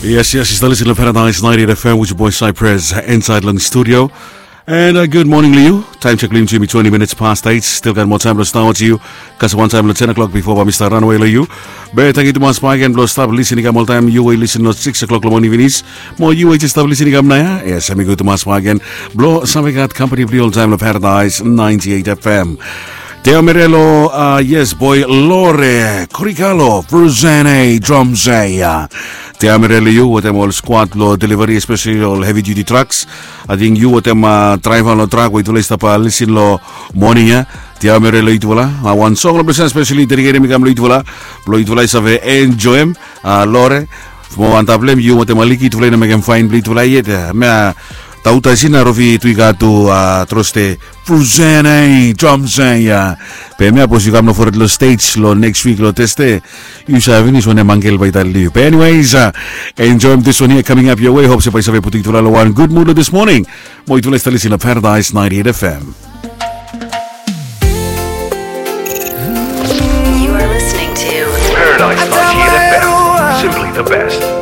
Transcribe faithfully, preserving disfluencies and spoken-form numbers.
Yes, yes, still listening to Paradise ninety-eight F M with your boy Cypress inside Lung Studio. And uh, good morning to you. Time check leaving to me twenty minutes past eight. Still got more time to start with you. Because one time at ten o'clock before by Mister Runaway to you. But thank you to my spy and blow stop listening all time. You will listen at six o'clock morning Venice. More you will just stop listening up now. Yes, I'm good to my spy again. Blow something at company play all time of Paradise ninety-eight F M. Teo Mirello, uh, yes boy, Lore, Coricalo, Fruzane, Drumzaya. Teo Mirello, you, what them all squad lo delivery, especially all heavy duty trucks. I think you, what them uh, drive on the truck, wait to listen pa listen lo morning ya. Teo Mirello itu wala. Uh, one song lo present, especially dedicated me kam lo itu wala. Lo itu wala save enjoy em, uh, Lore. Mo antablem you, what them aliki itu wala na megam fine lo itu wala yet. Me Tauta sina rofi tuigatu a troste Fruzane Drumzaya. Pe me apos you come for the stage lo next week lo teste. You shall finish when mangel by that leave. But anyways, uh, enjoy this one here coming up your way. Hope you have put it one good mood this morning. Mo itu lesta listen to Paradise ninety-eight F M. You are listening to Paradise ninety-eight F M. Simply the best.